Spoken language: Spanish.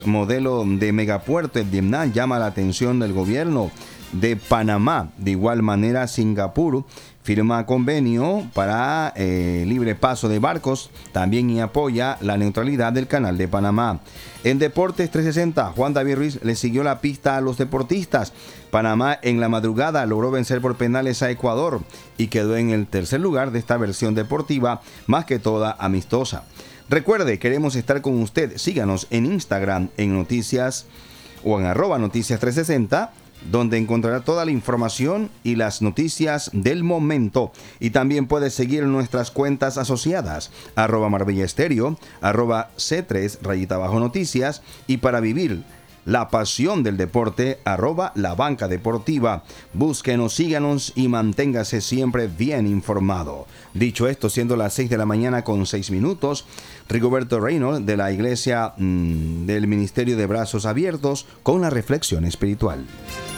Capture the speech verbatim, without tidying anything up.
modelo de megapuerto en Vietnam llama la atención del gobierno de Panamá. De igual manera, Singapur firma convenio para eh, libre paso de barcos también y apoya la neutralidad del canal de Panamá. En Deportes trescientos sesenta, Juan David Ruiz le siguió la pista a los deportistas. Panamá en la madrugada logró vencer por penales a Ecuador y quedó en el tercer lugar de esta versión deportiva, más que toda amistosa. Recuerde, queremos estar con usted. Síganos en Instagram en noticias o en arroba noticias trescientos sesenta, donde encontrará toda la información y las noticias del momento. Y también puede seguir nuestras cuentas asociadas, arroba Marbella Estéreo, arroba C tres, rayita abajo noticias, y para vivir la pasión del deporte, arroba La Banca Deportiva. Búsquenos, síganos y manténgase siempre bien informado. Dicho esto, siendo las seis de la mañana con seis minutos, Rigoberto Reynolds de la Iglesia mmm, del Ministerio de Brazos Abiertos con la reflexión espiritual.